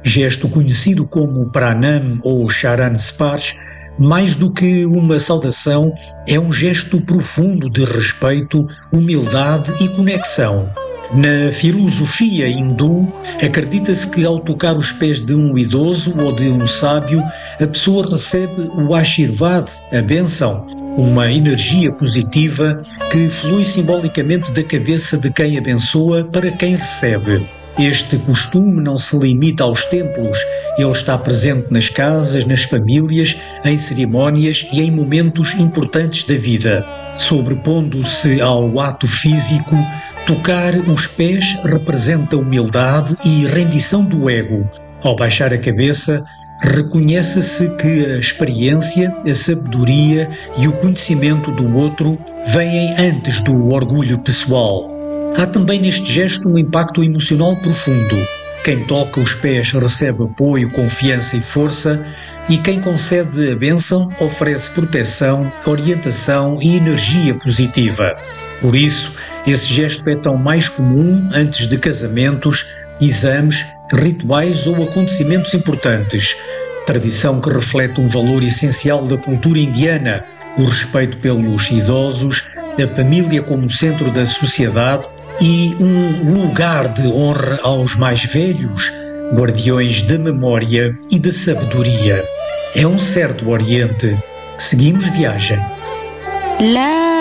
gesto conhecido como Pranam ou Charan Sparsh, mais do que uma saudação, é um gesto profundo de respeito, humildade e conexão. Na filosofia hindu, acredita-se que ao tocar os pés de um idoso ou de um sábio, a pessoa recebe o Ashirvad, a bênção, uma energia positiva que flui simbolicamente da cabeça de quem abençoa para quem recebe. Este costume não se limita aos templos, ele está presente nas casas, nas famílias, em cerimónias e em momentos importantes da vida. Sobrepondo-se ao ato físico, tocar os pés representa humildade e rendição do ego. Ao baixar a cabeça, reconhece-se que a experiência, a sabedoria e o conhecimento do outro vêm antes do orgulho pessoal. Há também neste gesto um impacto emocional profundo. Quem toca os pés recebe apoio, confiança e força, e quem concede a bênção oferece proteção, orientação e energia positiva. Por isso, esse gesto é tão mais comum antes de casamentos, exames, rituais ou acontecimentos importantes. Tradição que reflete um valor essencial da cultura indiana, o respeito pelos idosos, a família como centro da sociedade e um lugar de honra aos mais velhos, guardiões da memória e da sabedoria. É um certo Oriente. Seguimos viagem.